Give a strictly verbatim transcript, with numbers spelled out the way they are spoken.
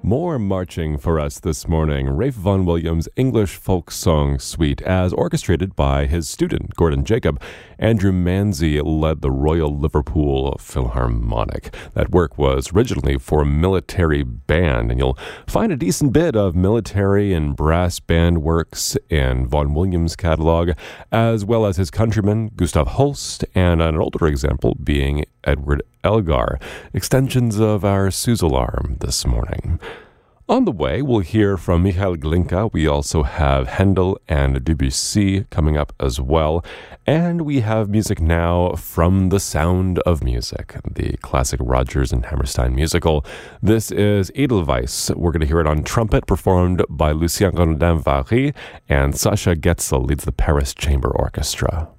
More marching for us this morning. Ralph Vaughan Williams' English Folk Song Suite, as orchestrated by his student, Gordon Jacob. Andrew Manzi led the Royal Liverpool Philharmonic. That work was originally for a military band, and you'll find a decent bit of military and brass band works in Vaughan Williams' catalog, as well as his countryman, Gustav Holst, and an older example being Edward Elgar. Extensions of our Suzalarm this morning. On the way, we'll hear from Michael Glinka. We also have Handel and Debussy coming up as well. And we have music now from The Sound of Music, the classic Rodgers and Hammerstein musical. This is Edelweiss. We're going to hear it on trumpet, performed by Lucien Rodin-Vary, and Sascha Getzel leads the Paris Chamber Orchestra.